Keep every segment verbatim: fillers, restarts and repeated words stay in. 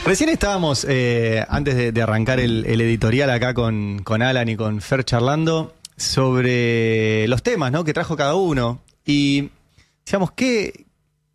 Recién estábamos, eh, antes de, de arrancar el, el editorial acá con, con Alan y con Fer charlando sobre los temas, ¿no?, que trajo cada uno. Y decíamos, ¿qué,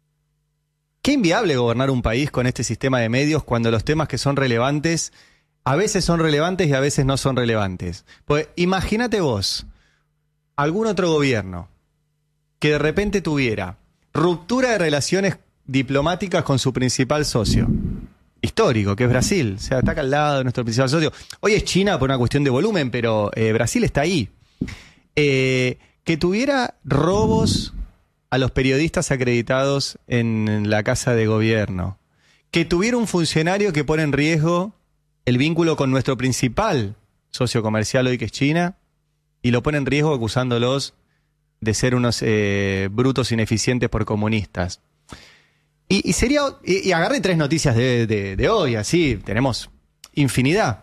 qué inviable gobernar un país con este sistema de medios cuando los temas que son relevantes a veces son relevantes y a veces no son relevantes? Pues imagínate vos, algún otro gobierno que de repente tuviera ruptura de relaciones diplomáticas con su principal socio histórico, que es Brasil. O sea, está acá al lado de nuestro principal socio. Hoy es China por una cuestión de volumen, pero eh, Brasil está ahí. Eh, que tuviera robos a los periodistas acreditados en, en la casa de gobierno. Que tuviera un funcionario que pone en riesgo el vínculo con nuestro principal socio comercial hoy, que es China, y lo pone en riesgo acusándolos de ser unos eh, brutos ineficientes por comunistas. Y, y sería y, y agarré tres noticias de, de, de hoy, así, tenemos infinidad.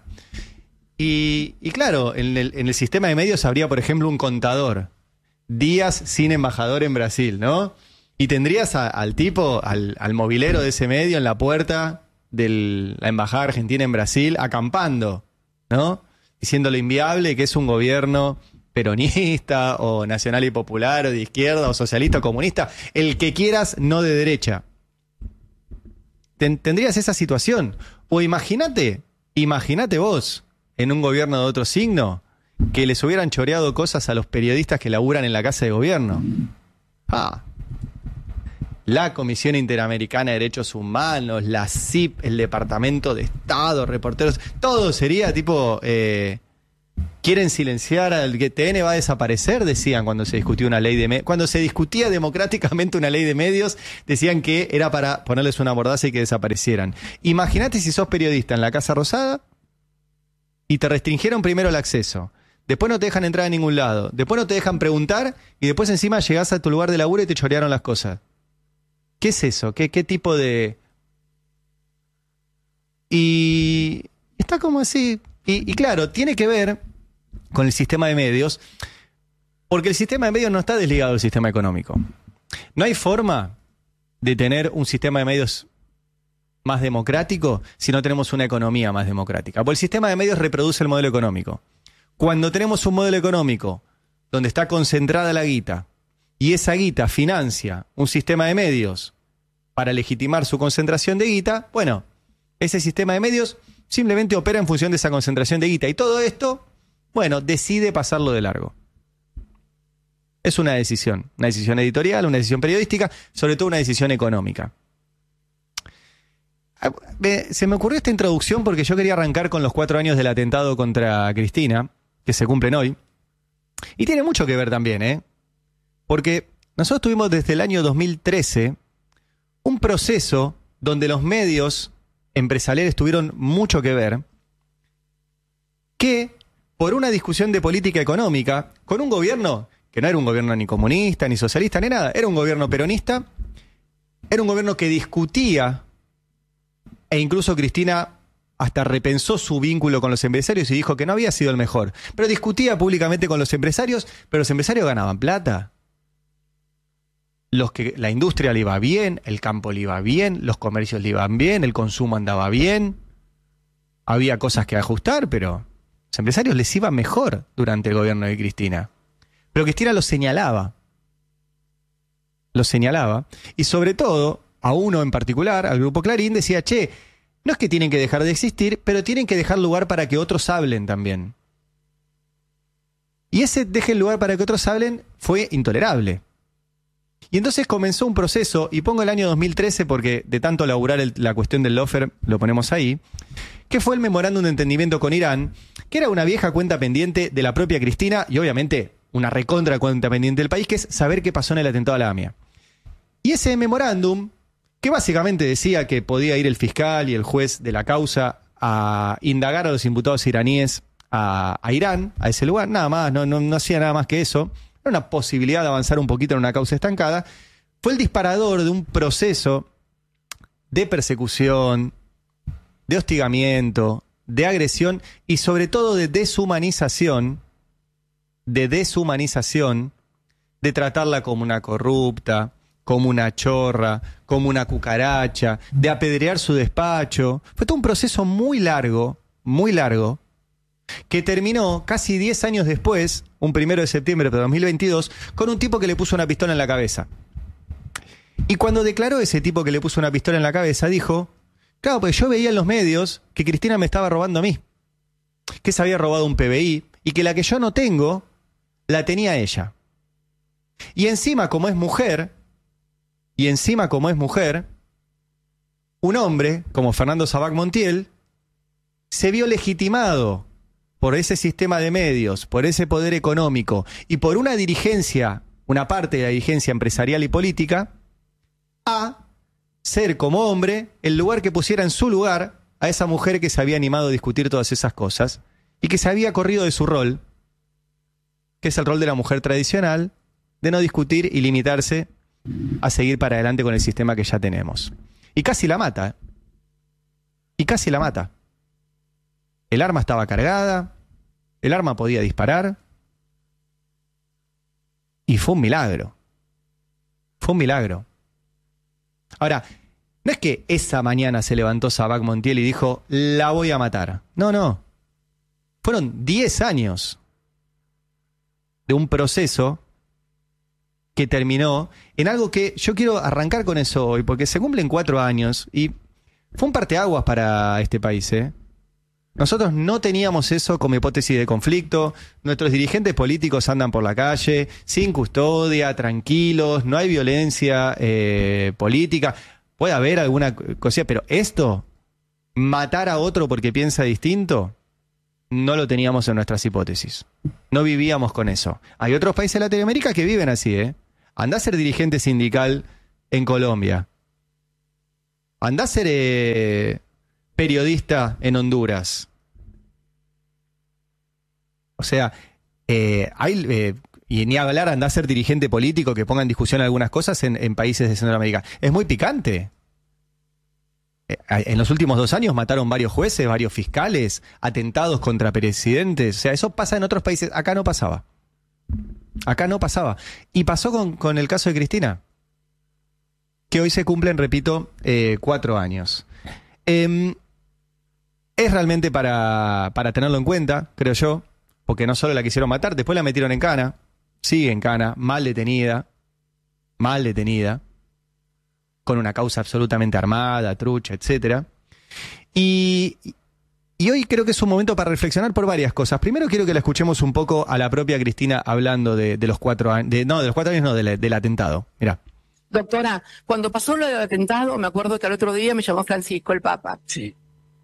Y, y claro, en el, en el sistema de medios habría, por ejemplo, un contador. Días sin embajador en Brasil, ¿no? Y tendrías a, al tipo, al, al movilero de ese medio en la puerta de la embajada argentina en Brasil, acampando, ¿no? Diciéndole inviable que es un gobierno peronista o nacional y popular o de izquierda o socialista o comunista, el que quieras, no de derecha. Ten, tendrías esa situación. O imagínate, imagínate vos, en un gobierno de otro signo, que les hubieran choreado cosas a los periodistas que laburan en la casa de gobierno. Ah. La Comisión Interamericana de Derechos Humanos, la C I P, el Departamento de Estado, reporteros, todo sería tipo... Eh, quieren silenciar al que T N va a desaparecer, decían cuando se discutió una ley de medios. Cuando se discutía democráticamente una ley de medios, decían que era para ponerles una mordaza y que desaparecieran. Imagínate si sos periodista en la Casa Rosada y te restringieron primero el acceso. Después no te dejan entrar a ningún lado. Después no te dejan preguntar y después encima llegás a tu lugar de laburo y te chorearon las cosas. ¿Qué es eso? ¿Qué, qué tipo de...? Y está como así. Y, y claro, tiene que ver con el sistema de medios, porque el sistema de medios no está desligado del sistema económico. No hay forma de tener un sistema de medios más democrático si no tenemos una economía más democrática. Porque el sistema de medios reproduce el modelo económico. Cuando tenemos un modelo económico donde está concentrada la guita y esa guita financia un sistema de medios para legitimar su concentración de guita, bueno, ese sistema de medios simplemente opera en función de esa concentración de guita. Y todo esto, bueno, decide pasarlo de largo. Es una decisión. Una decisión editorial, una decisión periodística, sobre todo una decisión económica. Se me ocurrió esta introducción porque yo quería arrancar con los cuatro años del atentado contra Cristina, que se cumplen hoy. Y tiene mucho que ver también, ¿eh? Porque nosotros tuvimos desde el año dos mil trece un proceso donde los medios empresariales tuvieron mucho que ver, que por una discusión de política económica, con un gobierno que no era un gobierno ni comunista, ni socialista, ni nada, era un gobierno peronista, era un gobierno que discutía, e incluso Cristina hasta repensó su vínculo con los empresarios y dijo que no había sido el mejor, pero discutía públicamente con los empresarios, pero los empresarios ganaban plata. Los que, la industria le iba bien, el campo le iba bien, los comercios le iban bien, el consumo andaba bien. Había cosas que ajustar, pero los empresarios les iba mejor durante el gobierno de Cristina. Pero Cristina lo señalaba. Lo señalaba. Y sobre todo, a uno en particular, al Grupo Clarín, decía, che, no es que tienen que dejar de existir, pero tienen que dejar lugar para que otros hablen también. Y ese dejen lugar para que otros hablen fue intolerable. Y entonces comenzó un proceso, y pongo el año dos mil trece porque de tanto laburar el, la cuestión del lawfare, lo ponemos ahí, que fue el memorándum de entendimiento con Irán, que era una vieja cuenta pendiente de la propia Cristina, y obviamente una recontra cuenta pendiente del país, que es saber qué pasó en el atentado a la AMIA. Y ese memorándum, que básicamente decía que podía ir el fiscal y el juez de la causa a indagar a los imputados iraníes a, a Irán, a ese lugar, nada más, no, no, no hacía nada más que eso. Era una posibilidad de avanzar un poquito en una causa estancada. Fue el disparador de un proceso de persecución, de hostigamiento, de agresión y sobre todo de deshumanización, de deshumanización, de tratarla como una corrupta, como una chorra, como una cucaracha, de apedrear su despacho. Fue todo un proceso muy largo, muy largo, que terminó casi diez años después, un primero de septiembre de dos mil veintidós, con un tipo que le puso una pistola en la cabeza. Y cuando declaró ese tipo que le puso una pistola en la cabeza, dijo, claro, pues yo veía en los medios que Cristina me estaba robando a mí, que se había robado un P B I, y que la que yo no tengo, la tenía ella. Y encima, como es mujer, y encima como es mujer, un hombre, como Fernando Sabac Montiel, se vio legitimado por ese sistema de medios, por ese poder económico y por una dirigencia, una parte de la dirigencia empresarial y política, a ser como hombre el lugar que pusiera en su lugar a esa mujer que se había animado a discutir todas esas cosas y que se había corrido de su rol, que es el rol de la mujer tradicional, de no discutir y limitarse a seguir para adelante con el sistema que ya tenemos. Y casi la mata, ¿eh? Y casi la mata. El arma estaba cargada, el arma podía disparar, y fue un milagro. Fue un milagro. Ahora, no es que esa mañana se levantó Sabac Montiel y dijo, la voy a matar. No, no. Fueron diez años de un proceso que terminó en algo que yo quiero arrancar con eso hoy, porque se cumplen cuatro años y fue un parteaguas para este país, ¿eh? Nosotros no teníamos eso como hipótesis de conflicto, nuestros dirigentes políticos andan por la calle, sin custodia, tranquilos, no hay violencia eh, política, puede haber alguna cosa, pero esto, matar a otro porque piensa distinto, no lo teníamos en nuestras hipótesis. No vivíamos con eso. Hay otros países de Latinoamérica que viven así, ¿eh? Andá a ser dirigente sindical en Colombia. Andá a ser eh, periodista en Honduras. O sea, eh, hay, eh, y ni hablar, andá a ser dirigente político que ponga en discusión algunas cosas en, en países de Centroamérica. Es muy picante. En los últimos dos años mataron varios jueces, varios fiscales, atentados contra presidentes. O sea, eso pasa en otros países. Acá no pasaba. Acá no pasaba. Y pasó con, con el caso de Cristina, que hoy se cumplen, repito, eh, cuatro años. Eh, es realmente para, para tenerlo en cuenta, creo yo, porque no solo la quisieron matar, después la metieron en cana, sigue en cana, mal detenida, mal detenida, con una causa absolutamente armada, trucha, etcétera. Y, y hoy creo que es un momento para reflexionar por varias cosas. Primero quiero que la escuchemos un poco a la propia Cristina hablando de, de los cuatro años, de, no, de los cuatro años no, de, del atentado. Mirá. Doctora, cuando pasó lo del atentado, me acuerdo que al otro día me llamó Francisco, el Papa. Sí.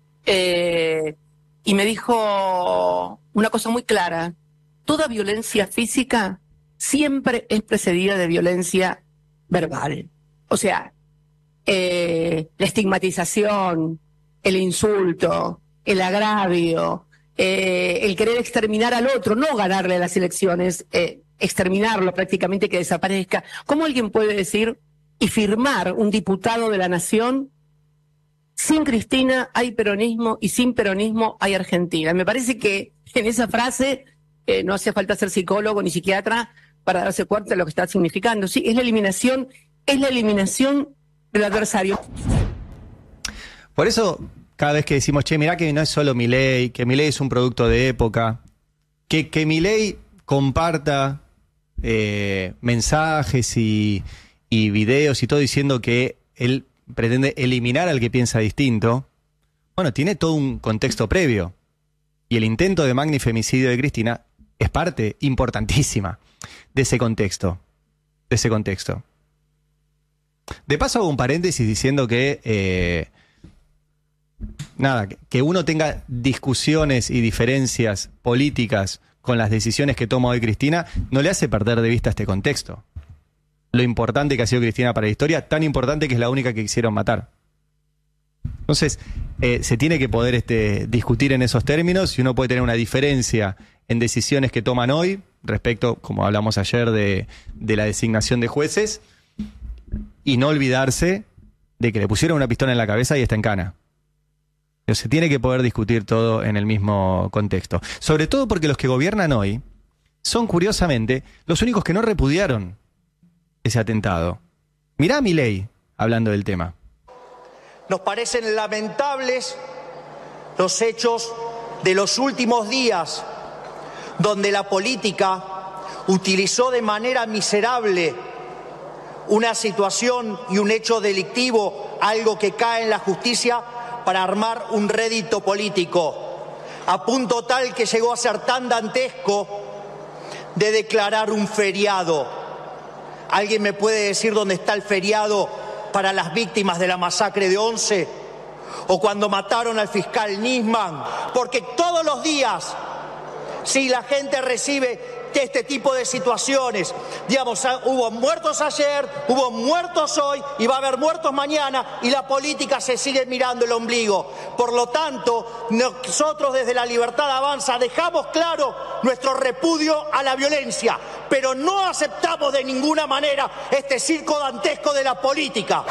Eh, y me dijo una cosa muy clara. Toda violencia física siempre es precedida de violencia verbal. O sea, eh, la estigmatización, el insulto, el agravio, eh, el querer exterminar al otro, no ganarle las elecciones, eh, exterminarlo prácticamente, que desaparezca. ¿Cómo alguien puede decir y firmar un diputado de la Nación: sin Cristina hay peronismo y sin peronismo hay Argentina? Me parece que en esa frase eh, no hace falta ser psicólogo ni psiquiatra para darse cuenta de lo que está significando. Sí, es la eliminación, es la eliminación del adversario. Por eso, cada vez que decimos, che, mirá que no es solo Milei, que Milei es un producto de época, que, que Milei comparta eh, mensajes y, y videos y todo diciendo que él pretende eliminar al que piensa distinto, bueno, tiene todo un contexto previo. Y el intento de magnifemicidio de Cristina es parte importantísima de ese contexto. De ese contexto. De paso hago un paréntesis diciendo que eh, nada, que uno tenga discusiones y diferencias políticas con las decisiones que toma hoy Cristina no le hace perder de vista este contexto. Lo importante que ha sido Cristina para la historia, tan importante que es la única que quisieron matar. Entonces, eh, se tiene que poder este, discutir en esos términos y uno puede tener una diferencia en decisiones que toman hoy respecto, como hablamos ayer, de, de la designación de jueces, y no olvidarse de que le pusieron una pistola en la cabeza y está en cana. Pero se tiene que poder discutir todo en el mismo contexto. Sobre todo porque los que gobiernan hoy son, curiosamente, los únicos que no repudiaron ese atentado. Mirá a Milei hablando del tema. Nos parecen lamentables los hechos de los últimos días, donde la política utilizó de manera miserable una situación y un hecho delictivo, algo que cae en la justicia, para armar un rédito político, a punto tal que llegó a ser tan dantesco de declarar un feriado. ¿Alguien me puede decir dónde está el feriado para las víctimas de la masacre de Once? O cuando mataron al fiscal Nisman. Porque todos los días, si la gente recibe este tipo de situaciones, digamos, hubo muertos ayer, hubo muertos hoy y va a haber muertos mañana, y la política se sigue mirando el ombligo. Por lo tanto, nosotros desde La Libertad Avanza dejamos claro nuestro repudio a la violencia, pero no aceptamos de ninguna manera este circo dantesco de la política.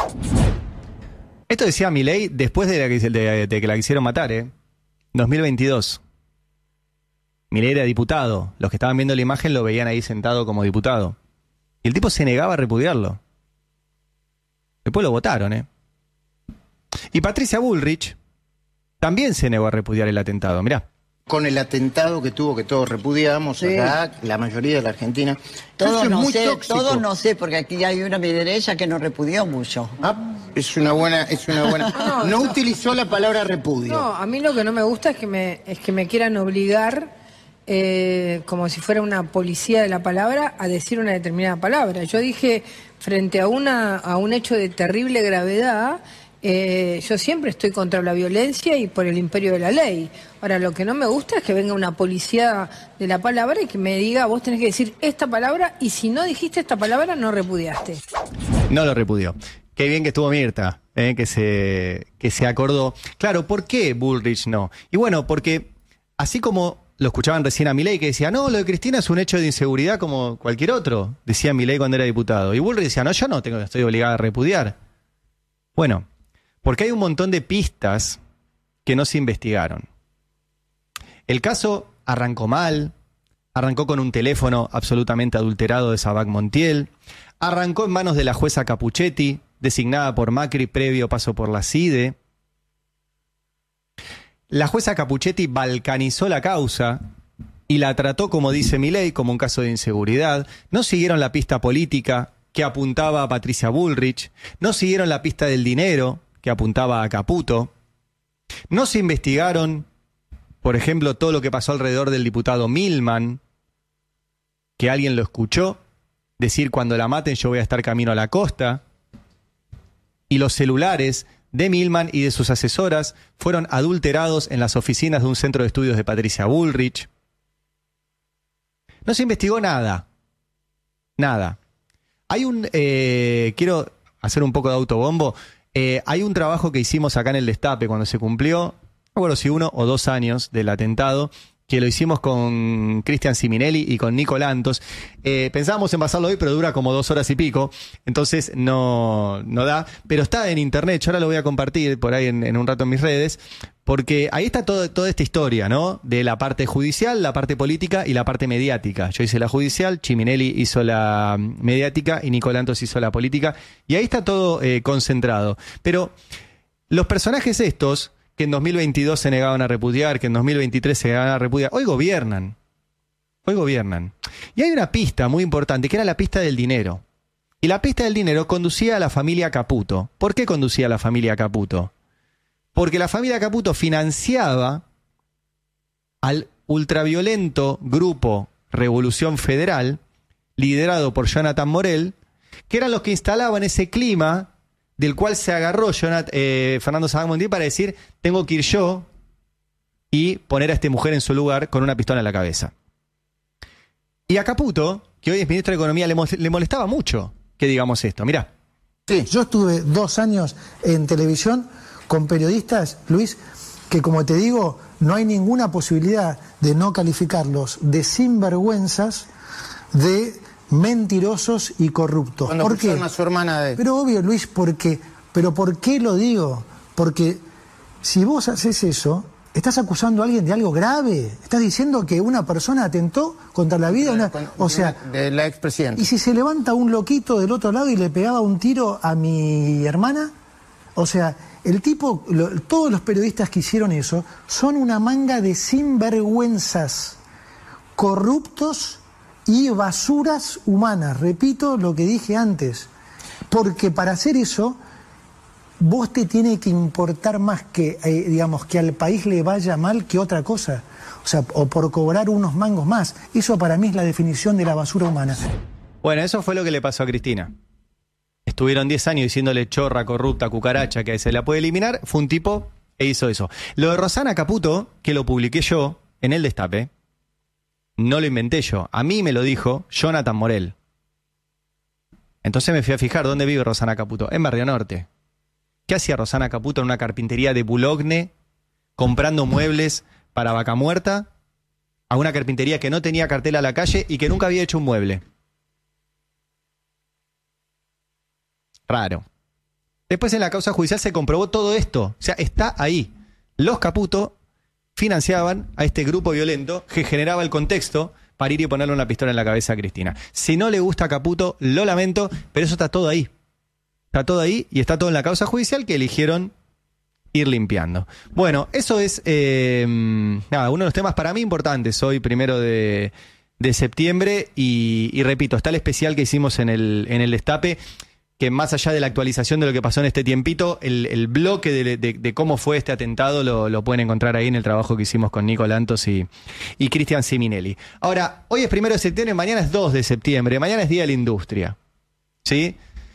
Esto decía Milei después de, la que, de, de que la quisieron matar, ¿eh? dos mil veintidós. Milei era diputado. Los que estaban viendo la imagen lo veían ahí sentado como diputado. Y el tipo se negaba a repudiarlo. Después lo votaron, ¿eh? Y Patricia Bullrich también se negó a repudiar el atentado. Mirá. Con el atentado que tuvo, que todos repudiamos, sí. Acá, la mayoría de la Argentina. Todos no muy sé, tóxico. todos no sé, porque aquí hay una a mi derecha que no repudió mucho. Ah, es una buena, es una buena. No, no utilizó la palabra repudio. No, a mí lo que no me gusta es que me, es que me quieran obligar, eh, como si fuera una policía de la palabra, a decir una determinada palabra. Yo dije, frente a una, a un hecho de terrible gravedad, Eh, yo siempre estoy contra la violencia y por el imperio de la ley. Ahora, lo que no me gusta es que venga una policía de la palabra y que me diga, vos tenés que decir esta palabra, y si no dijiste esta palabra, no repudiaste. No lo repudió. Qué bien que estuvo Mirta, eh, que se, que se acordó. Claro, ¿por qué Bullrich no? Y bueno, porque así como lo escuchaban recién a Milei, que decía, no, lo de Cristina es un hecho de inseguridad como cualquier otro, decía Milei cuando era diputado. Y Bullrich decía, no, yo no tengo, estoy obligada a repudiar. Bueno, porque hay un montón de pistas que no se investigaron. El caso arrancó mal, arrancó con un teléfono absolutamente adulterado de Sabac Montiel, arrancó en manos de la jueza Capuchetti, designada por Macri previo paso por la C I D E. La jueza Capuchetti balcanizó la causa y la trató, como dice Milei, como un caso de inseguridad. No siguieron la pista política que apuntaba a Patricia Bullrich, no siguieron la pista del dinero que apuntaba a Caputo. No se investigaron, por ejemplo, todo lo que pasó alrededor del diputado Milman, que alguien lo escuchó decir, cuando la maten yo voy a estar camino a la costa. Y los celulares de Milman y de sus asesoras fueron adulterados en las oficinas de un centro de estudios de Patricia Bullrich. No se investigó nada. Nada. Hay un... Eh, quiero hacer un poco de autobombo. Eh, hay un trabajo que hicimos acá en el Destape cuando se cumplió, no recuerdo si uno o dos años del atentado, que lo hicimos con Cristian Siminelli y con Nico Lantos. Eh, pensábamos en pasarlo hoy, pero dura como dos horas y pico, entonces no, no da. Pero está en internet, yo ahora lo voy a compartir por ahí en, en un rato en mis redes, porque ahí está todo, toda esta historia, ¿no? De la parte judicial, la parte política y la parte mediática. Yo hice la judicial, Siminelli hizo la mediática y Nico Lantos hizo la política. Y ahí está todo eh, concentrado. Pero los personajes estos, que en dos mil veintidós se negaban a repudiar, que en dos mil veintitrés se negaban a repudiar, hoy gobiernan. Hoy gobiernan. Y hay una pista muy importante, que era la pista del dinero. Y la pista del dinero conducía a la familia Caputo. ¿Por qué conducía a la familia Caputo? Porque la familia Caputo financiaba al ultraviolento grupo Revolución Federal, liderado por Jonathan Morel, que eran los que instalaban ese clima del cual se agarró Jonathan, eh, Fernando Sabac Montiel para decir, tengo que ir yo y poner a esta mujer en su lugar con una pistola en la cabeza. Y a Caputo, que hoy es ministro de Economía, le, le molestaba mucho que digamos esto. Mirá. Sí, yo estuve dos años en televisión con periodistas, Luis, que como te digo, no hay ninguna posibilidad de no calificarlos de sinvergüenzas, de mentirosos y corruptos. Cuando ¿Por qué? A su hermana de... Pero obvio, Luis, porque, pero ¿por qué lo digo? Porque si vos haces eso, estás acusando a alguien de algo grave. Estás diciendo que una persona atentó contra la vida. Una, o sea, de la expresidenta. ¿Y si se levanta un loquito del otro lado y le pegaba un tiro a mi hermana? O sea, el tipo, lo, todos los periodistas que hicieron eso son una manga de sinvergüenzas, corruptos y basuras humanas. Repito lo que dije antes. Porque para hacer eso, vos te tiene que importar más que, eh, digamos, que al país le vaya mal que otra cosa. O sea, o por cobrar unos mangos más. Eso para mí es la definición de la basura humana. Bueno, eso fue lo que le pasó a Cristina. Estuvieron diez años diciéndole chorra, corrupta, cucaracha, que se la puede eliminar. Fue un tipo e hizo eso. Lo de Rosana Caputo, que lo publiqué yo en El Destape, no lo inventé yo. A mí me lo dijo Jonathan Morel. Entonces me fui a fijar dónde vive Rosana Caputo. En Barrio Norte. ¿Qué hacía Rosana Caputo en una carpintería de Boulogne comprando muebles para Vaca Muerta a una carpintería que no tenía cartel a la calle y que nunca había hecho un mueble? Raro. Después en la causa judicial se comprobó todo esto. O sea, está ahí. Los Caputo financiaban a este grupo violento que generaba el contexto para ir y ponerle una pistola en la cabeza a Cristina. Si no le gusta a Caputo, lo lamento, pero eso está todo ahí. Está todo ahí y está todo en la causa judicial que eligieron ir limpiando. Bueno, eso es eh, nada, uno de los temas para mí importantes hoy, primero de, de septiembre. Y, y repito, está el especial que hicimos en el, en el Destape, que más allá de la actualización de lo que pasó en este tiempito, el, el bloque de, de, de cómo fue este atentado lo, lo pueden encontrar ahí en el trabajo que hicimos con Nico Lantos y, y Cristian Siminelli. Ahora, hoy es primero de septiembre, mañana es dos de septiembre, mañana es Día de la Industria. ¿Sí?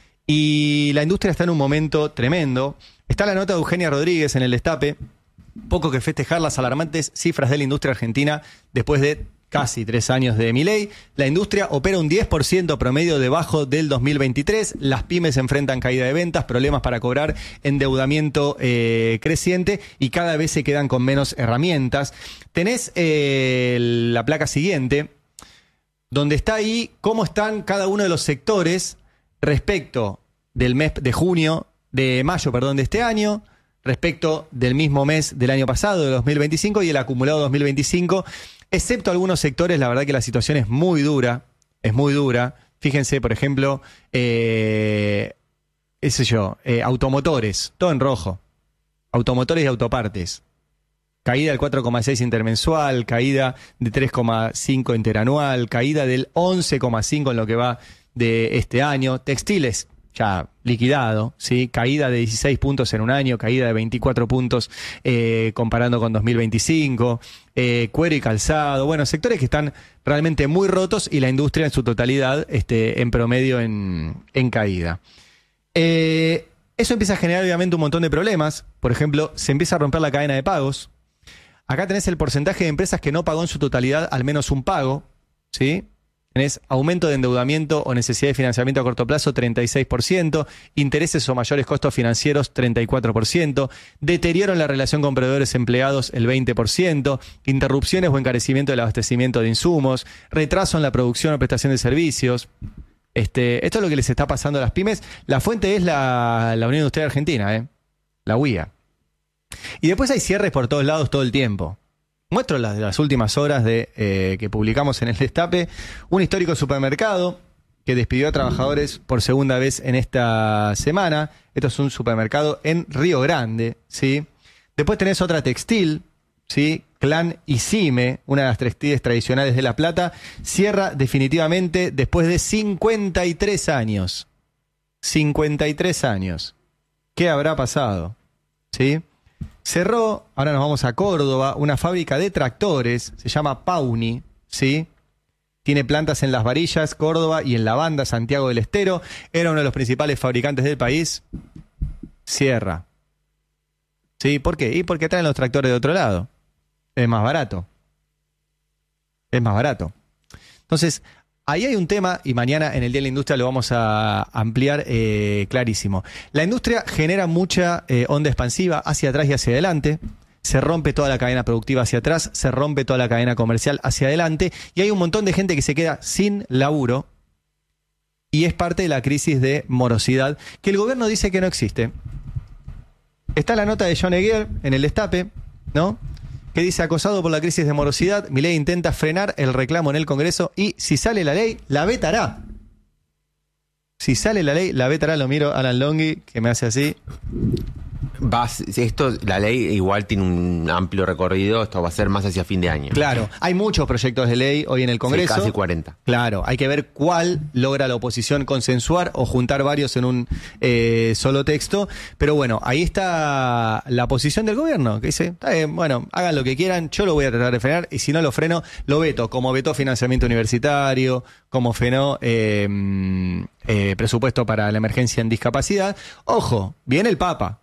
Y la industria está en un momento tremendo. Está la nota de Eugenia Rodríguez en el Destape. Poco que festejar las alarmantes cifras de la industria argentina después de casi tres años de Milei. La industria opera un diez por ciento promedio debajo del dos mil veintitrés. Las pymes enfrentan caída de ventas, problemas para cobrar, endeudamiento eh, creciente y cada vez se quedan con menos herramientas. Tenés eh, la placa siguiente, donde está ahí cómo están cada uno de los sectores respecto del mes de junio, de mayo, perdón, de este año, respecto del mismo mes del año pasado, de dos mil veinticinco, y el acumulado dos mil veinticinco, excepto algunos sectores. La verdad que la situación es muy dura, es muy dura. Fíjense, por ejemplo, eh, qué sé yo, eh, automotores, todo en rojo. Automotores y autopartes. Caída del cuatro coma seis intermensual, caída de tres coma cinco interanual, caída del once coma cinco en lo que va de este año. Textiles, ya liquidado, ¿sí? Caída de dieciséis puntos en un año, caída de veinticuatro puntos eh, comparando con dos mil veinticinco. Eh, cuero y calzado, bueno, sectores que están realmente muy rotos y la industria en su totalidad este, en promedio en, en caída. Eh, eso empieza a generar obviamente un montón de problemas. Por ejemplo, se empieza a romper la cadena de pagos. Acá tenés el porcentaje de empresas que no pagó en su totalidad al menos un pago, ¿sí? Tenés aumento de endeudamiento o necesidad de financiamiento a corto plazo, treinta y seis por ciento. Intereses o mayores costos financieros, treinta y cuatro por ciento. Deterioro en la relación con proveedores empleados, el veinte por ciento. Interrupciones o encarecimiento del abastecimiento de insumos. Retraso en la producción o prestación de servicios. Este, esto es lo que les está pasando a las pymes. La fuente es la, la Unión Industrial Argentina, ¿eh? La U I A. Y después hay cierres por todos lados todo el tiempo. Muestro las, las últimas horas de, eh, que publicamos en el Destape. Un histórico supermercado que despidió a trabajadores por segunda vez en esta semana. Esto es un supermercado en Río Grande, ¿sí? Después tenés otra textil, ¿sí? Clan y Cime, una de las textiles tradicionales de La Plata, cierra definitivamente después de cincuenta y tres años. cincuenta y tres años. ¿Qué habrá pasado? ¿Sí? Cerró, ahora nos vamos a Córdoba, una fábrica de tractores, se llama Pauni, ¿sí? Tiene plantas en Las Varillas, Córdoba, y en La Banda, Santiago del Estero. Era uno de los principales fabricantes del país. Cierra. ¿Sí? ¿Por qué? Y porque traen los tractores de otro lado. Es más barato. Es más barato. Entonces, ahí hay un tema, y mañana en el Día de la Industria lo vamos a ampliar eh, clarísimo. La industria genera mucha eh, onda expansiva hacia atrás y hacia adelante. Se rompe toda la cadena productiva hacia atrás, se rompe toda la cadena comercial hacia adelante, y hay un montón de gente que se queda sin laburo, y es parte de la crisis de morosidad que el gobierno dice que no existe. Está la nota de John Eguier en el Destape, ¿no? que dice: acosado por la crisis de morosidad, Milei intenta frenar el reclamo en el Congreso y si sale la ley, la vetará. Si sale la ley, la vetará. Lo miro a Alan Longhi, que me hace así. Vas, esto, la ley igual tiene un amplio recorrido, esto va a ser más hacia fin de año. Claro, hay muchos proyectos de ley hoy en el Congreso. Sí, casi cuarenta. Claro, hay que ver cuál logra la oposición consensuar o juntar varios en un eh, solo texto. Pero bueno, ahí está la posición del gobierno, que dice, está bien, bueno, hagan lo que quieran, yo lo voy a tratar de frenar y si no lo freno, lo veto, como vetó financiamiento universitario, como frenó eh, eh, presupuesto para la emergencia en discapacidad. Ojo, viene el Papa.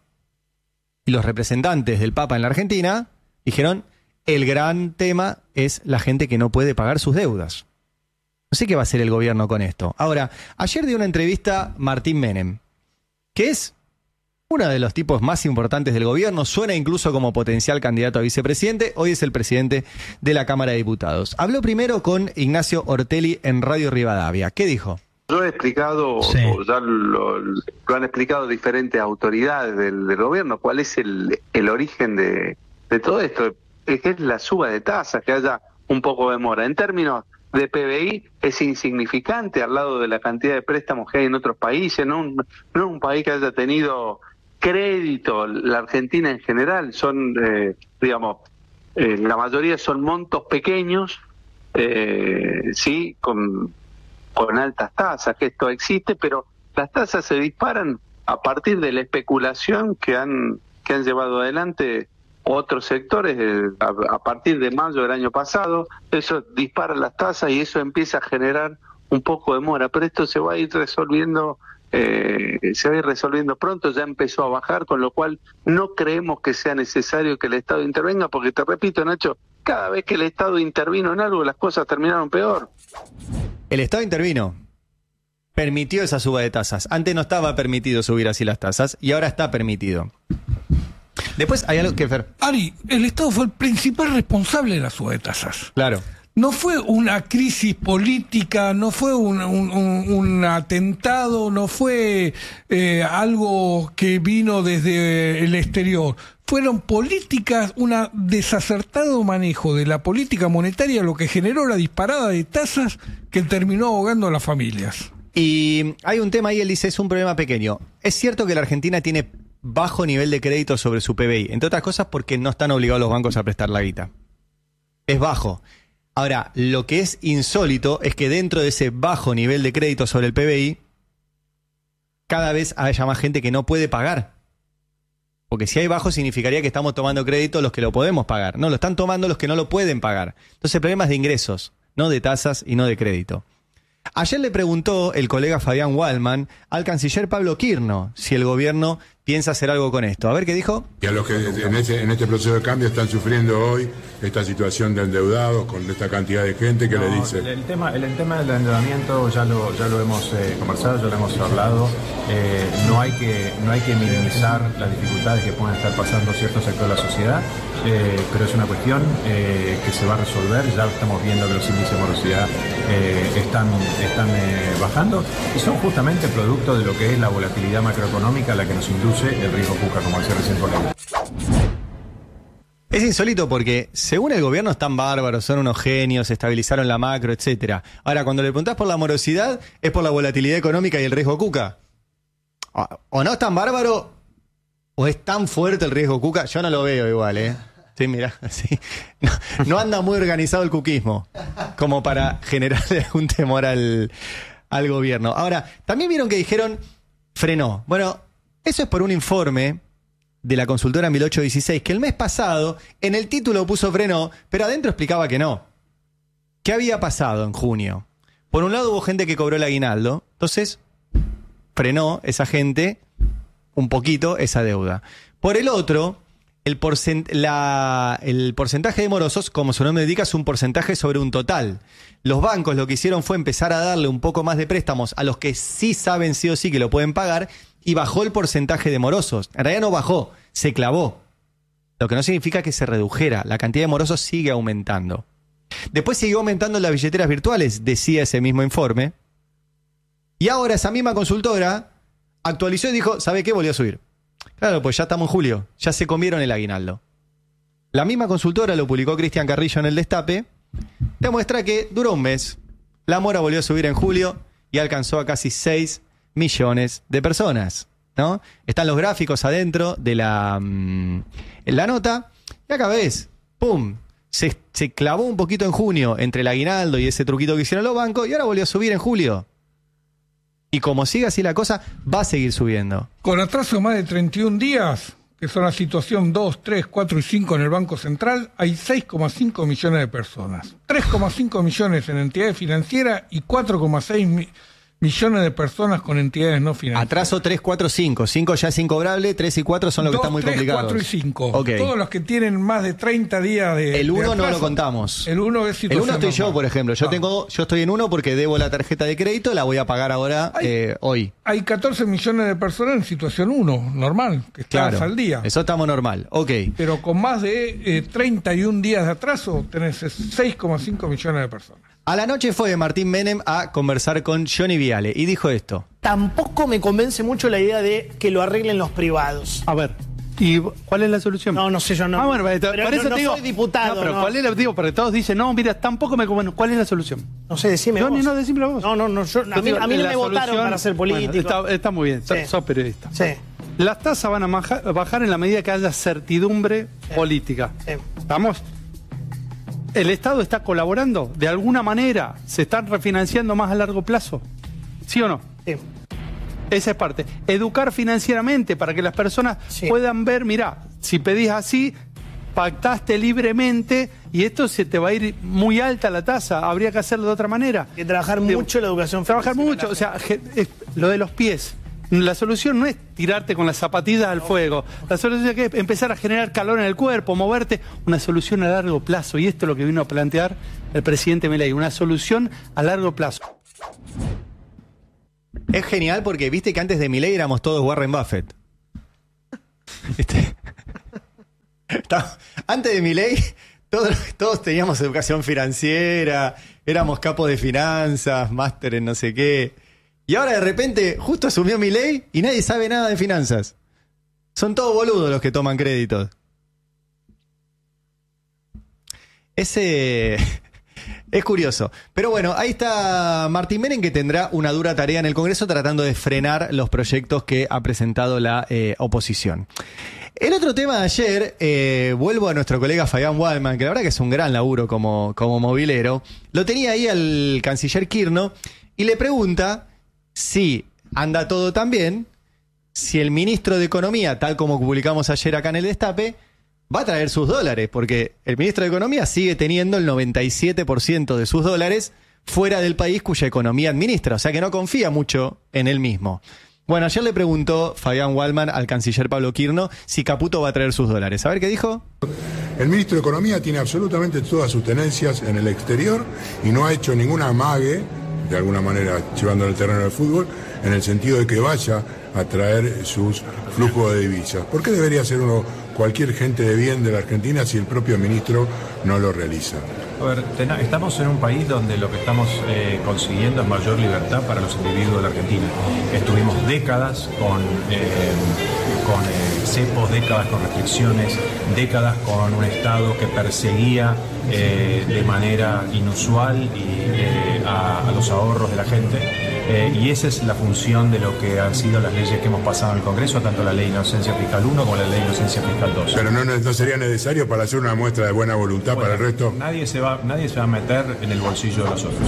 Y los representantes del Papa en la Argentina dijeron, el gran tema es la gente que no puede pagar sus deudas. No sé qué va a hacer el gobierno con esto. Ahora, ayer dio una entrevista Martín Menem, que es uno de los tipos más importantes del gobierno, suena incluso como potencial candidato a vicepresidente, hoy es el presidente de la Cámara de Diputados. Habló primero con Ignacio Ortelli en Radio Rivadavia. ¿Qué dijo? Yo he explicado, sí. o ya lo, lo han explicado diferentes autoridades del, del gobierno, cuál es el, el origen de, de todo esto, es que es la suba de tasas, que haya un poco de mora. En términos de P B I es insignificante al lado de la cantidad de préstamos que hay en otros países, no, un, no es un país que haya tenido crédito, la Argentina en general, son, eh, digamos, eh, la mayoría son montos pequeños, eh, sí, con... con altas tasas, que esto existe, pero las tasas se disparan a partir de la especulación que han que han llevado adelante otros sectores eh, a, a partir de mayo del año pasado. Eso dispara las tasas y eso empieza a generar un poco de mora, pero esto se va a ir resolviendo eh, se va a ir resolviendo pronto. Ya empezó a bajar, con lo cual no creemos que sea necesario que el Estado intervenga, porque te repito, Nacho, cada vez que el Estado intervino en algo, las cosas terminaron peor. El Estado intervino, permitió esa suba de tasas. Antes no estaba permitido subir así las tasas y ahora está permitido. Después hay algo que... Fer. Ari, el Estado fue el principal responsable de la suba de tasas. Claro. No fue una crisis política, no fue un, un, un, un atentado, no fue eh, algo que vino desde el exterior. Fueron políticas, un desacertado manejo de la política monetaria lo que generó la disparada de tasas que terminó ahogando a las familias. Y hay un tema ahí, él dice, es un problema pequeño. Es cierto que la Argentina tiene bajo nivel de crédito sobre su P B I, entre otras cosas porque no están obligados los bancos a prestar la guita. Es bajo. Ahora, lo que es insólito es que dentro de ese bajo nivel de crédito sobre el P B I, cada vez haya más gente que no puede pagar. Porque si hay bajo significaría que estamos tomando crédito los que lo podemos pagar. No, lo están tomando los que no lo pueden pagar. Entonces el problema es de ingresos, no de tasas y no de crédito. Ayer le preguntó el colega Fabián Waldman al canciller Pablo Quirno si el gobierno piensa hacer algo con esto. A ver qué dijo. Y a los que en este, en este proceso de cambio están sufriendo hoy esta situación de endeudados con esta cantidad de gente que no, le dice. El tema, el, el tema del endeudamiento ya lo, ya lo hemos eh, conversado, ya lo hemos hablado. Eh, no hay que, no hay que minimizar las dificultades que pueden estar pasando ciertos sectores de la sociedad, eh, pero es una cuestión eh, que se va a resolver. Ya estamos viendo que los índices de morosidad eh, están, están eh, bajando y son justamente producto de lo que es la volatilidad macroeconómica a la que nos induce el riesgo Cuca, como decía recién por ahí. Es insólito porque, según el gobierno, están bárbaros, son unos genios, estabilizaron la macro, etcétera. Ahora, cuando le preguntás por la morosidad, es por la volatilidad económica y el riesgo Cuca. O, o no es tan bárbaro, o es tan fuerte el riesgo Cuca. Yo no lo veo igual, ¿eh? Sí, mirá, sí. No, no anda muy organizado el cuquismo, como para generarle algún temor al, al gobierno. Ahora, también vieron que dijeron, frenó. Bueno, eso es por un informe de la consultora mil ochocientos dieciséis, que el mes pasado en el título puso frenó, pero adentro explicaba que no. ¿Qué había pasado en junio? Por un lado hubo gente que cobró el aguinaldo, entonces frenó esa gente un poquito esa deuda. Por el otro, el, porcent la, el porcentaje de morosos, como su nombre indica, es un porcentaje sobre un total. Los bancos lo que hicieron fue empezar a darle un poco más de préstamos a los que sí saben sí o sí que lo pueden pagar, y bajó el porcentaje de morosos. En realidad no bajó, se clavó. Lo que no significa que se redujera. La cantidad de morosos sigue aumentando. Después siguió aumentando en las billeteras virtuales, decía ese mismo informe. Y ahora esa misma consultora actualizó y dijo, ¿sabe qué? Volvió a subir. Claro, pues ya estamos en julio. Ya se comieron el aguinaldo. La misma consultora, lo publicó Cristian Carrillo en El Destape, demuestra que duró un mes. La mora volvió a subir en julio y alcanzó a casi seis millones de personas, ¿no? Están los gráficos adentro de la, mmm, en la nota. Y acá ves, ¡pum! Se, se clavó un poquito en junio entre el aguinaldo y ese truquito que hicieron los bancos y ahora volvió a subir en julio. Y como sigue así la cosa, va a seguir subiendo. Con atraso de más de treinta y un días, que son la situación dos, tres, cuatro y cinco en el Banco Central, hay seis coma cinco millones de personas. tres coma cinco millones en entidades financieras y cuatro coma seis mi millones de personas con entidades no financieras. Atraso tres, cuatro, cinco. cinco ya es incobrable, tres y cuatro son los que están muy complicados. cuatro y cinco. Okay. Todos los que tienen más de treinta días de El uno de no lo contamos. El uno es situación El uno estoy normal. yo, por ejemplo. Yo, Ah. tengo, yo estoy en uno porque debo la tarjeta de crédito, la voy a pagar ahora, Hay- eh, hoy. Hay catorce millones de personas en situación uno, normal, que estás Claro, al día. eso estamos normal. Ok. Pero con más de eh, treinta y un días de atraso tenés seis coma cinco millones de personas. A la noche fue Martín Menem a conversar con Johnny Viale y dijo esto. Tampoco me convence mucho la idea de que lo arreglen los privados. A ver, ¿y cuál es la solución? No, no sé, yo no. Ah, bueno, pero por eso no, no te digo, soy diputado. No, pero no. ¿cuál es la digo? Porque todos dicen, no, mira, tampoco me convence. ¿Cuál es la solución? No sé, decime Johnny, vos. no, decime vos. No, no, no, yo, a Yo mí, digo, a mí no la me votaron solución- para ser político. Bueno, está, está muy bien, sos, Sí. sos periodista. Sí. Las tasas van a maja- bajar en la medida que haya certidumbre Sí. política. Sí. ¿Estamos? ¿El Estado está colaborando? ¿De alguna manera se están refinanciando más a largo plazo? ¿Sí o no? Sí. Esa es parte. Educar financieramente para que las personas Sí. puedan ver, mirá, si pedís así, pactaste libremente y esto se te va a ir muy alta la tasa, habría que hacerlo de otra manera. Hay que trabajar mucho la educación Trabajar financiera. mucho, o sea, je- es- lo de los pies. La solución no es tirarte con las zapatillas al fuego. La solución es que empezar a generar calor en el cuerpo, moverte. Una solución a largo plazo. Y esto es lo que vino a plantear el presidente Milei. Una solución a largo plazo. Es genial porque viste que antes de Milei éramos todos Warren Buffett. ¿Viste? Está- Antes de Milei todos, todos teníamos educación financiera, éramos capos de finanzas, máster en no sé qué. Y ahora de repente justo asumió Milei y nadie sabe nada de finanzas. Son todos boludos los que toman créditos. Ese... Es curioso. Pero bueno, ahí está Martín Menem, que tendrá una dura tarea en el Congreso tratando de frenar los proyectos que ha presentado la eh, oposición. El otro tema de ayer, eh, vuelvo a nuestro colega Fabián Waldman, que la verdad que es un gran laburo como, como movilero. Lo tenía ahí al canciller Kirchner y le pregunta si anda todo tan bien, si el ministro de Economía, tal como publicamos ayer acá en El Destape, va a traer sus dólares, porque el ministro de Economía sigue teniendo el noventa y siete por ciento de sus dólares fuera del país cuya economía administra, o sea que no confía mucho en él mismo. Bueno, ayer le preguntó Fabián Waldman al canciller Pablo Kirchner si Caputo va a traer sus dólares. A ver qué dijo. El ministro de Economía tiene absolutamente todas sus tenencias en el exterior y no ha hecho ningún amague, de alguna manera llevando el terreno del fútbol, en el sentido de que vaya a traer sus flujos de divisas. ¿Por qué debería ser uno cualquier gente de bien de la Argentina si el propio ministro no lo realiza? A ver, ten- estamos en un país donde lo que estamos eh, consiguiendo es mayor libertad para los individuos de la Argentina. Estuvimos décadas con, eh, con eh, cepos, décadas con restricciones, décadas con un Estado que perseguía eh, de manera inusual y, eh, a, a los ahorros de la gente. Eh, y esa es la función de lo que han sido las leyes que hemos pasado en el Congreso, tanto la ley de inocencia fiscal uno como la ley de inocencia fiscal dos. Pero no, no sería necesario para hacer una muestra de buena voluntad Bueno, para el resto. Nadie se, va, nadie se va a meter en el bolsillo de los otros.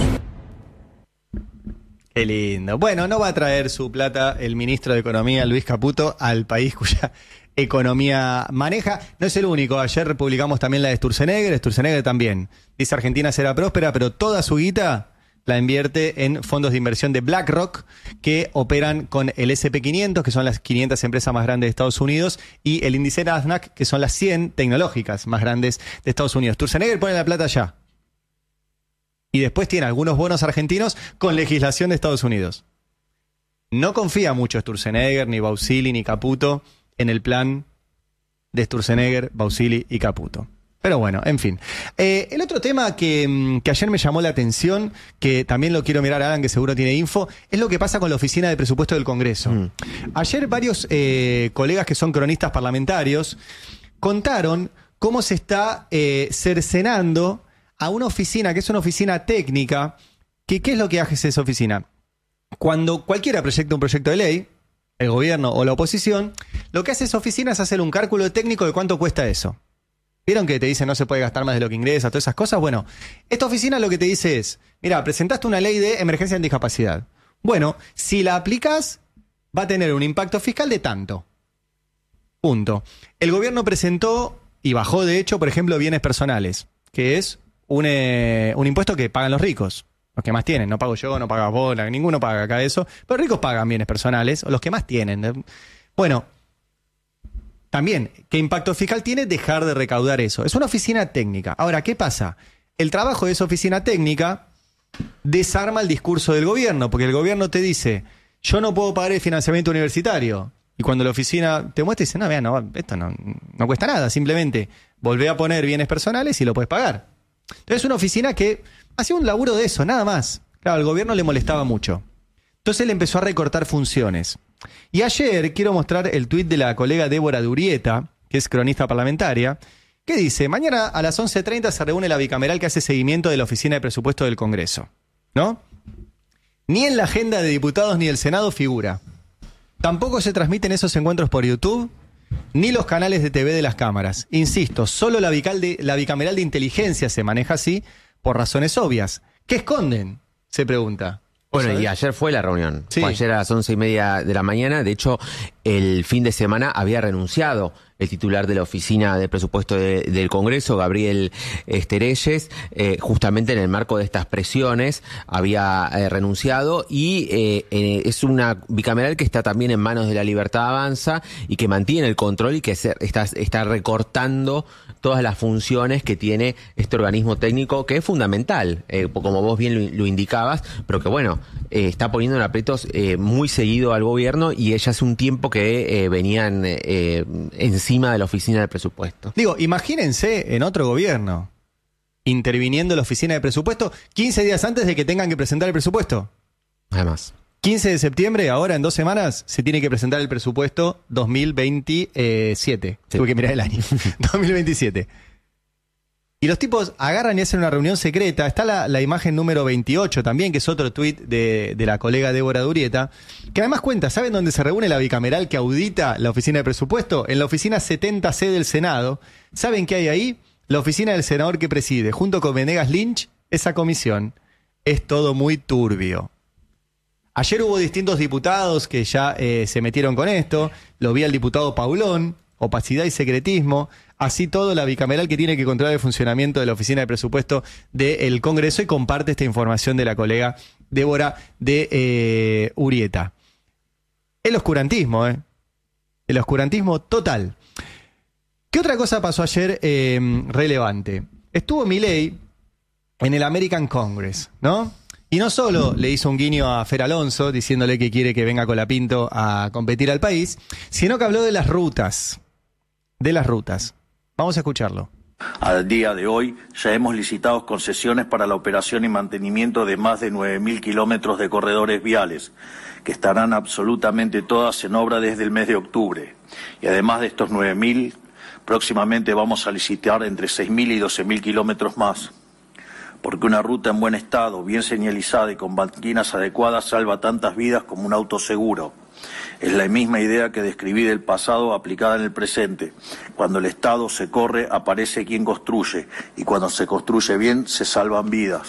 Qué lindo. Bueno, no va a traer su plata el ministro de Economía, Luis Caputo, al país cuya economía maneja. No es el único. Ayer publicamos también la de Sturzenegger. Sturzenegger también dice Argentina será próspera, pero toda su guita la invierte en fondos de inversión de BlackRock que operan con el ese pe quinientos, que son las quinientas empresas más grandes de Estados Unidos, y el índice Nasdaq, que son las cien tecnológicas más grandes de Estados Unidos. Sturzenegger pone la plata allá. Y después tiene algunos bonos argentinos con legislación de Estados Unidos. No confía mucho Sturzenegger, ni Bausili, ni Caputo en el plan de Sturzenegger, Bausili y Caputo. Pero bueno, en fin. Eh, el otro tema que, que ayer me llamó la atención, que también lo quiero mirar a Alan, que seguro tiene info, es lo que pasa con la Oficina de Presupuesto del Congreso. Mm. Ayer varios eh, colegas que son cronistas parlamentarios contaron cómo se está eh, cercenando a una oficina que es una oficina técnica. Que, ¿Qué es lo que hace esa oficina? Cuando cualquiera proyecta un proyecto de ley, el gobierno o la oposición, lo que hace esa oficina es hacer un cálculo técnico de cuánto cuesta eso. ¿Vieron que te dicen no se puede gastar más de lo que ingresa, todas esas cosas? Bueno, esta oficina lo que te dice es, mira, presentaste una ley de emergencia en discapacidad. Bueno, si la aplicas, va a tener un impacto fiscal de tanto. Punto. El gobierno presentó y bajó, de hecho, por ejemplo, bienes personales, que es un, eh, un impuesto que pagan los ricos. Los que más tienen, no pago yo, no pagas vos, ninguno paga acá eso, pero los ricos pagan bienes personales, o los que más tienen. Bueno, también, ¿qué impacto fiscal tiene dejar de recaudar eso? Es una oficina técnica. Ahora, ¿qué pasa? El trabajo de esa oficina técnica desarma el discurso del gobierno, porque el gobierno te dice, yo no puedo pagar el financiamiento universitario. Y cuando la oficina te muestra, dice, no, vean, no, esto no, no cuesta nada, simplemente volvé a poner bienes personales y lo puedes pagar. Entonces, es una oficina que hacía un laburo de eso, nada más. Claro, al gobierno le molestaba mucho. Entonces, él empezó a recortar funciones. Y ayer quiero mostrar el tuit de la colega Débora Durieta, que es cronista parlamentaria, que dice, mañana a las once treinta se reúne la bicameral que hace seguimiento de la Oficina de Presupuesto del Congreso. ¿No? Ni en la agenda de diputados ni del Senado figura. Tampoco se transmiten esos encuentros por YouTube, ni los canales de T V de las cámaras. Insisto, solo la, bical de, la bicameral de inteligencia se maneja así por razones obvias. ¿Qué esconden? Se pregunta. Bueno, ¿sabes? y ayer fue la reunión. Sí. Fue ayer a las once y media de la mañana. De hecho, el fin de semana había renunciado el titular de la Oficina de Presupuesto de, del Congreso, Gabriel Esterelles, eh, justamente en el marco de estas presiones había eh, renunciado y eh, eh, es una bicameral que está también en manos de La Libertad Avanza y que mantiene el control y que se, está, está recortando todas las funciones que tiene este organismo técnico, que es fundamental, eh, como vos bien lo, lo indicabas, pero que bueno, eh, está poniendo en aprietos eh, muy seguido al gobierno y ella hace un tiempo que eh, venían eh, encima de la Oficina de Presupuesto. Digo, imagínense en otro gobierno interviniendo la Oficina de Presupuesto quince días antes de que tengan que presentar el presupuesto. Además. quince de septiembre, ahora en dos semanas, se tiene que presentar el presupuesto dos mil veintisiete. Sí. Tuve que mirar el año. dos mil veintisiete. Y los tipos agarran y hacen una reunión secreta. Está la, la imagen número veintiocho también, que es otro tuit de, de la colega Débora Durieta, que además cuenta, ¿saben dónde se reúne la bicameral que audita la Oficina de Presupuesto? En la oficina setenta C del Senado. ¿Saben qué hay ahí? La oficina del senador que preside, junto con Venegas Lynch, esa comisión. Es todo muy turbio. Ayer hubo distintos diputados que ya eh, se metieron con esto. Lo vi al diputado Paulón, opacidad y secretismo. Así todo, la bicameral que tiene que controlar el funcionamiento de la Oficina de Presupuesto del Congreso y comparte esta información de la colega Débora de eh, Urieta. El oscurantismo, ¿eh? El oscurantismo total. ¿Qué otra cosa pasó ayer eh, relevante? Estuvo Milei en el American Congress, ¿no? Y no solo le hizo un guiño a Fer Alonso diciéndole que quiere que venga Colapinto a competir al país, sino que habló de las rutas. De las rutas. Vamos a escucharlo. Al día de hoy ya hemos licitado concesiones para la operación y mantenimiento de más de nueve mil kilómetros de corredores viales, que estarán absolutamente todas en obra desde el mes de octubre. Y además de estos nueve mil, próximamente vamos a licitar entre seis mil y doce mil kilómetros más. Porque una ruta en buen estado, bien señalizada y con banquinas adecuadas salva tantas vidas como un auto seguro. Es la misma idea que describí del pasado aplicada en el presente. Cuando el Estado se corre, aparece quien construye. Y cuando se construye bien, se salvan vidas.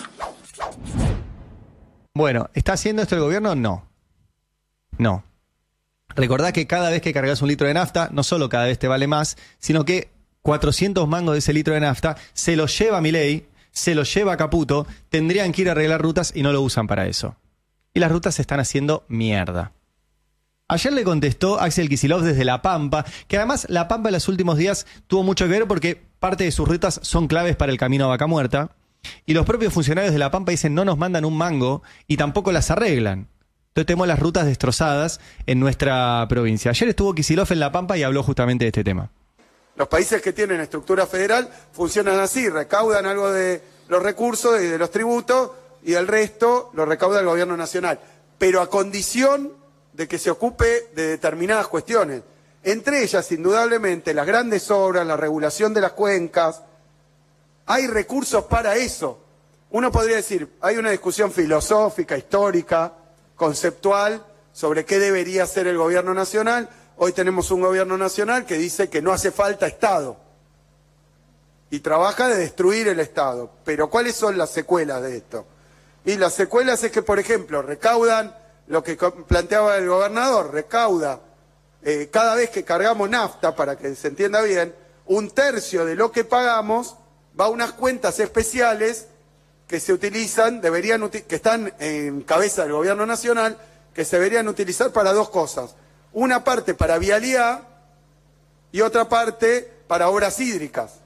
Bueno, ¿está haciendo esto el gobierno? No. No. Recordá que cada vez que cargas un litro de nafta, no solo cada vez te vale más, sino que cuatrocientos mangos de ese litro de nafta se lo lleva Milei, se lo lleva Caputo, tendrían que ir a arreglar rutas y no lo usan para eso. Y las rutas se están haciendo mierda. Ayer le contestó Axel Kicillof desde La Pampa, que además La Pampa en los últimos días tuvo mucho que ver porque parte de sus rutas son claves para el camino a Vaca Muerta, y los propios funcionarios de La Pampa dicen no nos mandan un mango y tampoco las arreglan. Entonces tenemos las rutas destrozadas en nuestra provincia. Ayer estuvo Kicillof en La Pampa y habló justamente de este tema. Los países que tienen estructura federal funcionan así, recaudan algo de los recursos y de los tributos y el resto lo recauda el gobierno nacional, pero a condición de que se ocupe de determinadas cuestiones. Entre ellas, indudablemente, las grandes obras, la regulación de las cuencas. Hay recursos para eso. Uno podría decir, hay una discusión filosófica, histórica, conceptual, sobre qué debería hacer el gobierno nacional. Hoy tenemos un gobierno nacional que dice que no hace falta Estado. Y trabaja de destruir el Estado. Pero ¿cuáles son las secuelas de esto? Y las secuelas es que, por ejemplo, recaudan lo que planteaba el gobernador, recauda eh, cada vez que cargamos nafta, para que se entienda bien, un tercio de lo que pagamos va a unas cuentas especiales que se utilizan, deberían que están en cabeza del gobierno nacional, que se deberían utilizar para dos cosas. Una parte para vialidad y otra parte para obras hídricas.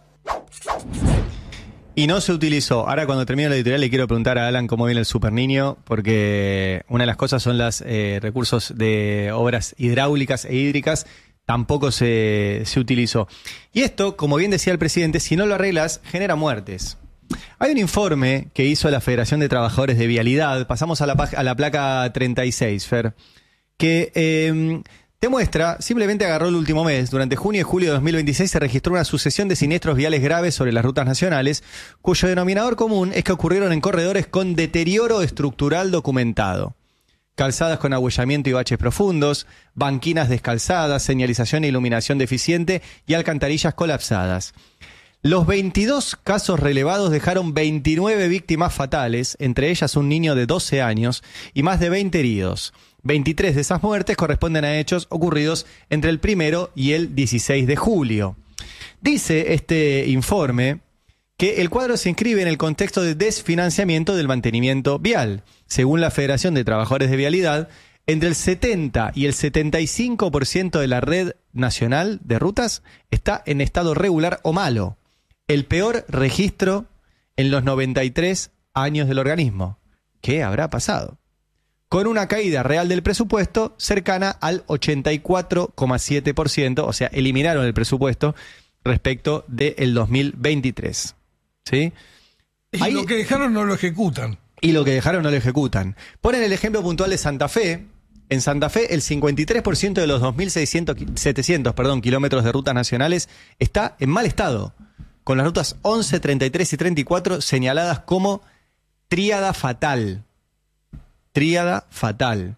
Y no se utilizó. Ahora, cuando termine la editorial, le quiero preguntar a Alan cómo viene el Super Niño, porque una de las cosas son los eh, recursos de obras hidráulicas e hídricas. Tampoco se, se utilizó. Y esto, como bien decía el presidente, si no lo arreglas, genera muertes. Hay un informe que hizo la Federación de Trabajadores de Vialidad, pasamos a la, a la placa treinta y seis, Fer, que eh, te muestra, simplemente agarró el último mes, durante junio y julio de dos mil veintiséis se registró una sucesión de siniestros viales graves sobre las rutas nacionales, cuyo denominador común es que ocurrieron en corredores con deterioro estructural documentado. Calzadas con ahuellamiento y baches profundos, banquinas descalzadas, señalización e iluminación deficiente y alcantarillas colapsadas. Los veintidós casos relevados dejaron veintinueve víctimas fatales, entre ellas un niño de doce años, y más de veinte heridos. veintitrés de esas muertes corresponden a hechos ocurridos entre el primero y el dieciséis de julio. Dice este informe que el cuadro se inscribe en el contexto de desfinanciamiento del mantenimiento vial. Según la Federación de Trabajadores de Vialidad, entre el setenta y el setenta y cinco por ciento de la red nacional de rutas está en estado regular o malo. El peor registro en los noventa y tres años del organismo. ¿Qué habrá pasado? Con una caída real del presupuesto cercana al ochenta y cuatro coma siete por ciento, o sea, eliminaron el presupuesto respecto del dos mil veintitrés. ¿Sí? Y Ahí, lo que dejaron no lo ejecutan. Y lo que dejaron no lo ejecutan. Ponen el ejemplo puntual de Santa Fe. En Santa Fe, el cincuenta y tres por ciento de los dos mil setecientos perdón, kilómetros de rutas nacionales está en mal estado, con las rutas once, treinta y tres y treinta y cuatro señaladas como tríada fatal. Tríada fatal.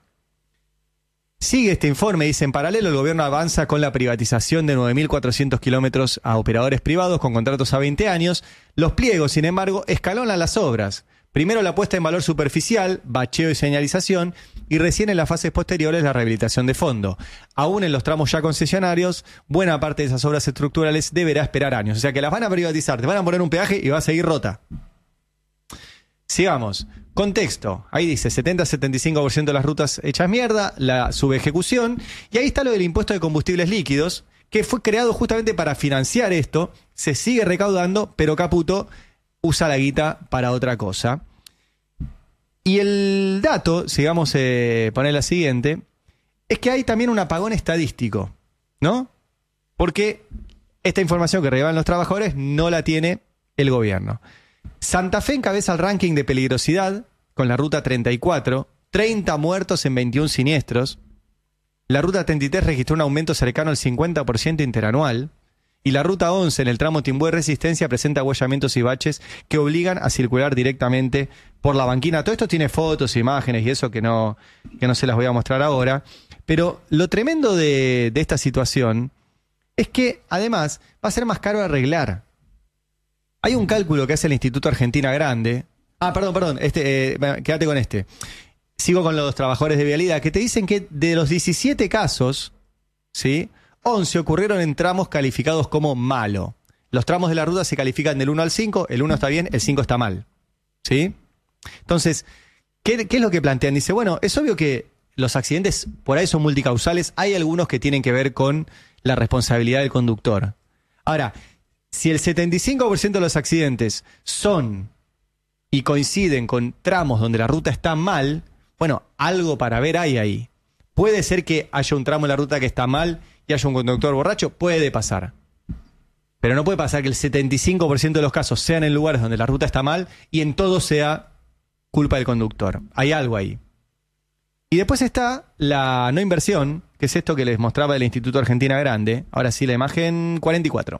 Sigue este informe, dice, en paralelo el gobierno avanza con la privatización de nueve mil cuatrocientos kilómetros a operadores privados con contratos a veinte años. Los pliegos, sin embargo, escalonan las obras. Primero la puesta en valor superficial, bacheo y señalización, y recién en las fases posteriores la rehabilitación de fondo. Aún en los tramos ya concesionarios, buena parte de esas obras estructurales deberá esperar años. O sea que las van a privatizar, te van a poner un peaje y va a seguir rota. Sigamos. Contexto. Ahí dice setenta a setenta y cinco por ciento de las rutas hechas mierda, la subejecución, y ahí está lo del impuesto de combustibles líquidos, que fue creado justamente para financiar esto. Se sigue recaudando, pero Caputo usa la guita para otra cosa. Y el dato, sigamos eh, poner la siguiente, es que hay también un apagón estadístico, ¿no? Porque esta información que revelan los trabajadores no la tiene el gobierno. Santa Fe encabeza el ranking de peligrosidad con la ruta treinta y cuatro, treinta muertos en veintiún siniestros. La ruta treinta y tres registró un aumento cercano al cincuenta por ciento interanual. Y la ruta once en el tramo Timbué-Resistencia presenta ahuellamientos y baches que obligan a circular directamente por la banquina. Todo esto tiene fotos, imágenes y eso que no, que no se las voy a mostrar ahora. Pero lo tremendo de, de esta situación es que además va a ser más caro arreglar. Hay un cálculo que hace el Instituto Argentina Grande. Ah, perdón, perdón, este, eh, quédate con este. Sigo con los trabajadores de vialidad que te dicen que de los diecisiete casos, ¿sí?, once ocurrieron en tramos calificados como malo. Los tramos de la ruta se califican del uno al cinco, el uno está bien, el cinco está mal. ¿Sí? Entonces, ¿qué, qué es lo que plantean? Dice, bueno, es obvio que los accidentes por ahí son multicausales, hay algunos que tienen que ver con la responsabilidad del conductor. Ahora, si el setenta y cinco por ciento de los accidentes son y coinciden con tramos donde la ruta está mal, bueno, algo para ver hay ahí. Puede ser que haya un tramo en la ruta que está mal y haya un conductor borracho, puede pasar. Pero no puede pasar que el setenta y cinco por ciento de los casos sean en lugares donde la ruta está mal y en todo sea culpa del conductor. Hay algo ahí. Y después está la no inversión, que es esto que les mostraba del Instituto Argentina Grande, ahora sí la imagen cuarenta y cuatro,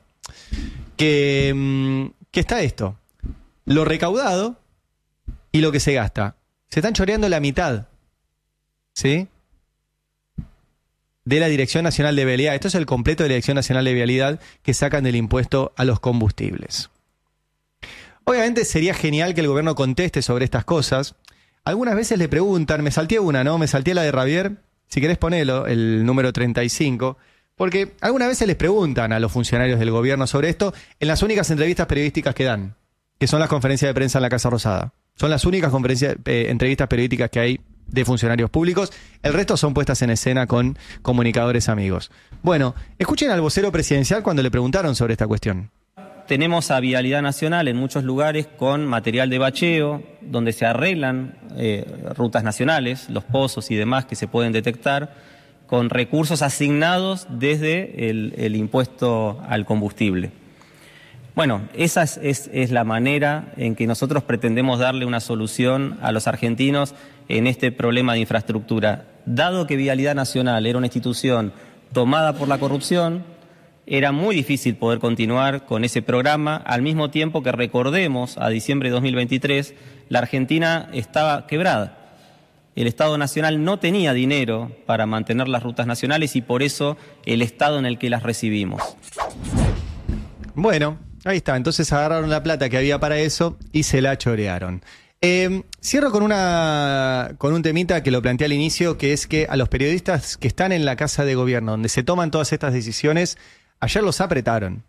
que, que está esto, lo recaudado y lo que se gasta. Se están choreando la mitad, ¿sí?, de la Dirección Nacional de Vialidad. Esto es el completo de la Dirección Nacional de Vialidad que sacan del impuesto a los combustibles. Obviamente sería genial que el gobierno conteste sobre estas cosas. Algunas veces le preguntan, me salté una, ¿no? Me salté la de Javier, si querés ponelo, el número treinta y cinco, porque algunas veces les preguntan a los funcionarios del gobierno sobre esto en las únicas entrevistas periodísticas que dan, que son las conferencias de prensa en la Casa Rosada. Son las únicas conferencias, eh, entrevistas periodísticas que hay de funcionarios públicos. El resto son puestas en escena con comunicadores amigos. Bueno, escuchen al vocero presidencial cuando le preguntaron sobre esta cuestión. Tenemos a Vialidad Nacional en muchos lugares con material de bacheo, donde se arreglan eh, rutas nacionales, los pozos y demás que se pueden detectar, con recursos asignados desde el, el impuesto al combustible. Bueno, esa es, es, es la manera en que nosotros pretendemos darle una solución a los argentinos en este problema de infraestructura. Dado que Vialidad Nacional era una institución tomada por la corrupción, era muy difícil poder continuar con ese programa, al mismo tiempo que, recordemos, a diciembre de dos mil veintitrés, la Argentina estaba quebrada. El Estado Nacional no tenía dinero para mantener las rutas nacionales y por eso el Estado en el que las recibimos. Bueno, ahí está. Entonces agarraron la plata que había para eso y se la chorearon. Eh, cierro con una con un temita que lo planteé al inicio, que es que a los periodistas que están en la Casa de Gobierno, donde se toman todas estas decisiones, ayer los apretaron.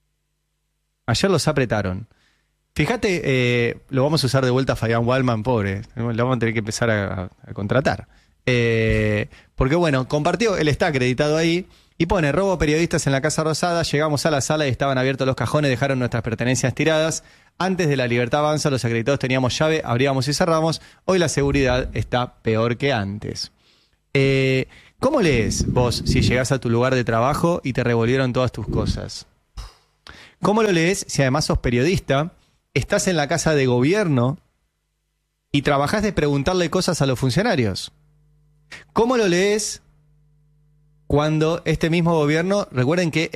Ayer los apretaron. Fíjate, eh, lo vamos a usar de vuelta a Fabián Waldman, pobre. Lo vamos a tener que empezar a, a contratar. Eh, porque bueno, compartió, él está acreditado ahí, y pone, robo periodistas en la Casa Rosada, llegamos a la sala y estaban abiertos los cajones, dejaron nuestras pertenencias tiradas. Antes de la Libertad Avanza, los acreditados teníamos llave, abríamos y cerramos. Hoy la seguridad está peor que antes. Eh, ¿Cómo lees vos si llegás a tu lugar de trabajo y te revolvieron todas tus cosas? ¿Cómo lo lees si además sos periodista, estás en la Casa de Gobierno y trabajás de preguntarle cosas a los funcionarios? ¿Cómo lo lees cuando este mismo gobierno, recuerden que